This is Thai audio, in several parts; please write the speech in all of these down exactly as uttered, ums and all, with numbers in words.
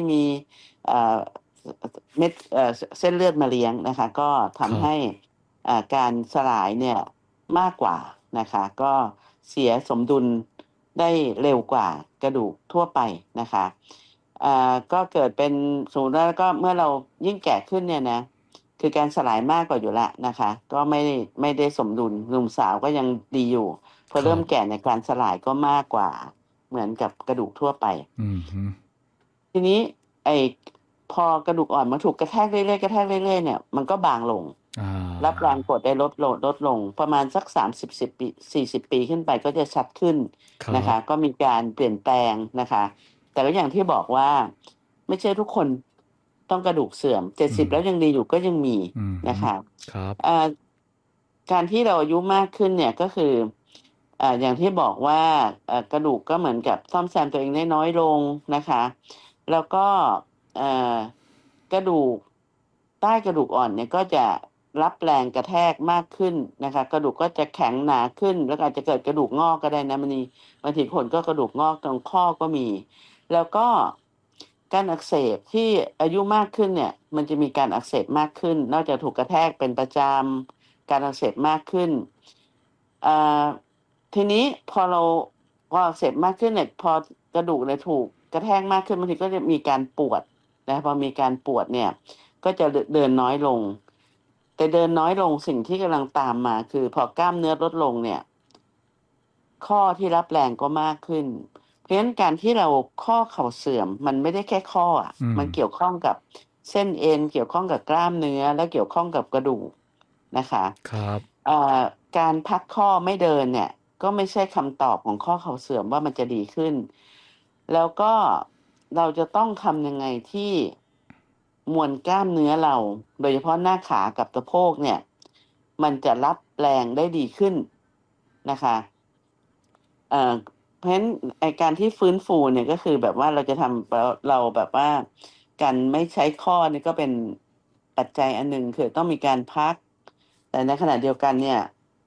มีเอ่อเม็ดเอ่อเส้นเลือดมาเลี้ยงนะคะก็ทำให้อ่าการสลายเนี่ยมากกว่านะคะก็เสียสมดุลได้เร็วกว่ากระดูกทั่วไปนะคะอ่าก็เกิดเป็นสมมุติว่าก็เมื่อเรายิ่งแก่ขึ้นเนี่ยนะคือการสลายมากกว่าอยู่แล้วนะคะก็ไม่ไม่ได้สมดุลหนุ่มสาวก็ยังดีอยู่พอเริ่มแก่ในการสลายก็มากกว่าเหมือนกับกระดูกทั่วไปอืมฮึทีนี้ไอ้พอกระดูกอ่อนมันถูกกระแทกเรื่อยๆกระแทกเรื่อยๆเนี่ยมันก็บางลงอ่ารับแรงกดได้ลดลงลดลงประมาณสักสามสิบสิบปีสี่สิบปีขึ้นไปก็จะชัดขึ้นครับนะคะก็มีการเปลี่ยนแปลงนะคะแต่ก็อย่างที่บอกว่าไม่ใช่ทุกคนต้องกระดูกเสื่อมเจ็ดสิบแล้วยังดีอยู่ก็ยังมีอืมฮึนะคะครับอ่าการที่เราอายุมากขึ้นเนี่ยก็คืออ่าอย่างที่บอกว่าเอ่อกระดูกก็เหมือนกับซ่อมแซมตัวเองได้น้อยลงนะคะแล้วก็เอ่อกระดูกใต้กระดูกอ่อนเนี่ยก็จะรับแรงกระแทกมากขึ้นนะคะกระดูกก็จะแข็งหนาขึ้นแล้วอาจจะเกิดกระดูกงอกก็ได้นะมันมีบางทีคนก็กระดูกงอกตรงข้อก็มี แล้วก็การอักเสบที่อายุมากขึ้นเนี่ยมันจะมีการอักเสบมากขึ้น นอกจากถูกกระแทกเป็นประจำการอักเสบมากขึ้นอ่าทีนี้พอเราพออักเสบมากขึ้นเนี่ยพอกระดูกเนี่ยถูกกระแทกมากขึ้นบางทีก็จะมีการปวดนะพอมีการปวดเนี่ยก็จะเดินน้อยลง แต่เดินน้อยลงสิ่งที่กำลังตามมาคือพอกล้ามเนื้อลดลงเนี่ยข้อที่รับแรงก็มากขึ้น เพราะฉะนั้นการที่เราข้อเข่าเสื่อมมันไม่ได้แค่ข้ออ่ะอืมมันเกี่ยวข้องกับเส้นเอ็นเกี่ยวข้องกับกล้ามเนื้อและเกี่ยวข้องกับกระดูกนะคะครับเอ่อการพักข้อไม่เดินเนี่ยก็ไม่ใช่คำตอบของข้อเข่าเสื่อมว่ามันจะดีขึ้น แล้วก็เราจะต้องทำยังไงที่มวลกล้ามเนื้อเรา โดยเฉพาะหน้าขากับสะโพกเนี่ยมันจะรับแรงได้ดีขึ้นนะคะเอ่อ เพราะฉะนั้นไอการที่ฟื้นฟูเนี่ยก็คือแบบว่าเราจะทำเราเราแบบว่าการไม่ใช้ข้อนี่ก็เป็นปัจจัยอันหนึ่งคือต้องมีการพัก แต่ในขณะเดียวกันเนี่ย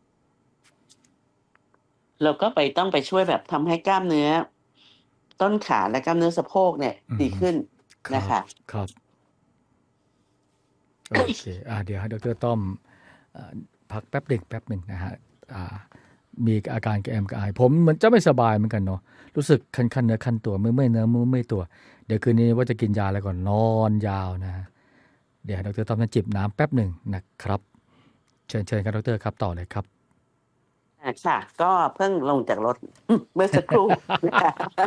เราก็ไปต้องไปช่วยแบบทำให้กล้ามเนื้อ ต้นขาและกล้ามเนื้อสะโพกเนี่ยอืมฮึดีขึ้นครับนะคะครับโอเคอ่าเดี๋ยวให้ดรต้อมอ่าพักแป๊บหนึ่งแป๊บหนึ่งนะฮะอ่ามีอาการกระแอมกระอายผมเหมือนจะไม่สบายเหมือนกันเนาะรู้สึกคันๆเนื้อคันตัวเมื่อยๆเนื้อเมื่อยๆตัวเดี๋ยวคืนนี้ว่าจะกินยาแล้วก่อนนอนยาวนะฮะเดี๋ยวให้ดรต้อมจะจิบน้ำแป๊บหนึ่งนะครับเชิญเชิญครับดรครับต่อเลยครับอ่าค่ะ ก็เพิ่งลงจากรถ เมื่อสักครู่นะคะ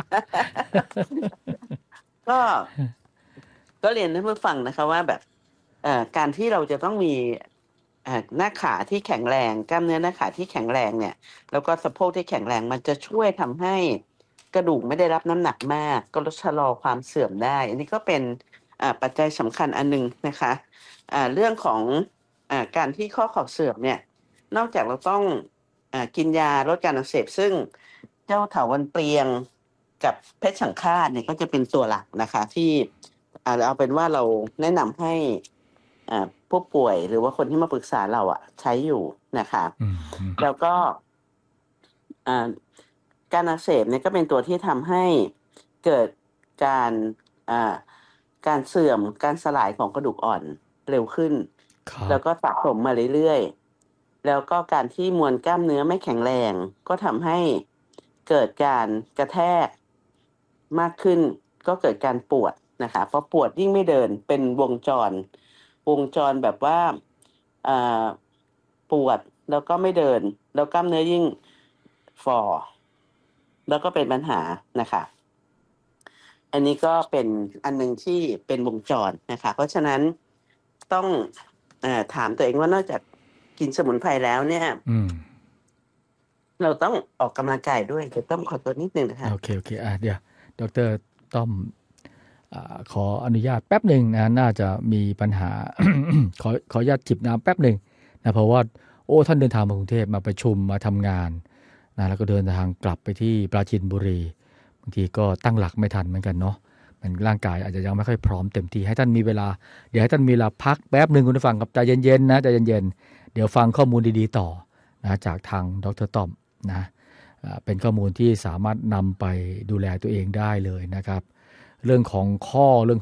ก็ก็เรียนให้ผู้ฟังนะคะว่าแบบเอ่อการที่เราจะต้องมีเอ่อหน้าขาที่แข็งแรงกล้ามเนื้อหน้าขาที่แข็งแรงเนี่ยแล้วก็สะโพกที่แข็งแรงมันจะช่วยทำให้กระดูกไม่ได้รับน้ำหนักมากก็ลดชะลอความเสื่อมได้ อันนี้ก็เป็นอ่าปัจจัยสำคัญอันหนึ่งนะคะอ่าเรื่องของอ่าการที่ข้อเข่าเสื่อมเนี่ยนอกจากเราต้องอ่ากินยาลดการอักเสบซึ่งเจ้าเถาวัลย์เปลียงกับเพชรสังฆาตเนี่ยก็จะเป็นตัวหลักนะคะที่ อ่าเอาเป็นว่าเราแนะนำให้อ่าผู้ป่วยหรือว่าคนที่มาปรึกษาเราอ่ะใช้อยู่นะคะอืมอืมแล้วก็อ่าการอักเสบเนี่ยก็เป็นตัวที่ทำให้เกิดการอ่าการเสื่อมการสลายของกระดูกอ่อนเร็วขึ้นครับแล้วก็สะสมมาเรื่อยๆแล้วก็การที่มวลกล้ามเนื้อไม่แข็งแรงก็ทำให้เกิดการกระแทกมากขึ้นก็เกิดการปวดนะคะพอปวดยิ่งไม่เดินเป็นวงจรวงจรแบบว่าอ่าปวดแล้วก็ไม่เดินแล้วกล้ามเนื้อยิ่งฝ่อแล้วก็เป็นปัญหานะคะอันนี้ก็เป็นอันหนึ่งที่เป็นวงจรนะคะเพราะฉะนั้นต้องเอ่อถามตัวเองว่านอกจากกินสมุนไพรแล้วเนี่ยอืมเราต้องออกกำลังกายด้วยเดี๋ยวต้องขอตัวนิดนึงนะคะโอเคโอเคอ่ะเดี๋ยวดรต้อมอ่าขออนุญาตแป๊บหนึ่งนะน่าจะมีปัญหา ขอขออนุญาตจิบน้ำแป๊บหนึ่งนะเพราะว่าโอ้ท่านเดินทางมากรุงเทพมาประชุมมาทำงานนะแล้วก็เดินทางกลับไปที่ปราจีนบุรีบางทีก็ตั้งหลักไม่ทันเหมือนกันเนาะมันร่างกายอาจจะยังไม่ค่อยพร้อมเต็มที่ให้ท่านมีเวลาเดี๋ยวให้ท่านมีเวลาพักแป๊บหนึ่งคุณผู้ฟังกับใจเย็นๆนะใจเย็นๆเดี๋ยวฟังข้อมูลดีๆต่อนะจากทางดรต้อมนะเป็นข้อมูลที่สามารถนำไปดูแลตัวเองได้เลยนะครับเรื่องของข้อเรื่อง